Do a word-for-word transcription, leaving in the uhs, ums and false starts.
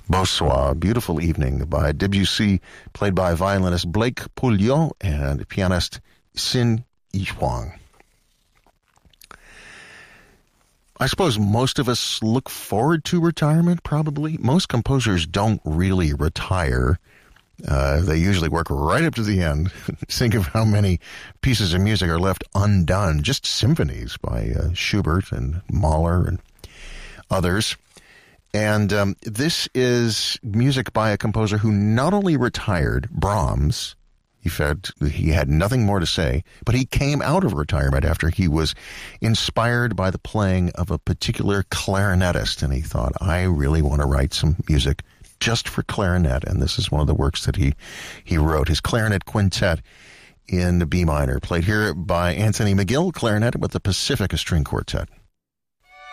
Bonsoir, Beautiful Evening by Debussy, played by violinist Blake Pouliot and pianist Sin Yi Huang. I suppose most of us look forward to retirement, probably. Most composers don't really retire. Uh, they usually work right up to the end. Think of how many pieces of music are left undone. Just symphonies by uh, Schubert and Mahler and others. And um, this is music by a composer who not only retired, Brahms. He felt he had nothing more to say, but he came out of retirement after he was inspired by the playing of a particular clarinetist. And he thought, I really want to write some music just for clarinet. And this is one of the works that he, he wrote. His clarinet quintet in B minor, played here by Anthony McGill, clarinet with the Pacifica String Quartet.